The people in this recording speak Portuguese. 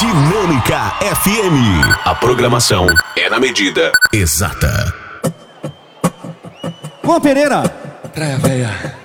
Dinâmica FM. A programação é na medida exata. Juan Pereira. Praia Véia.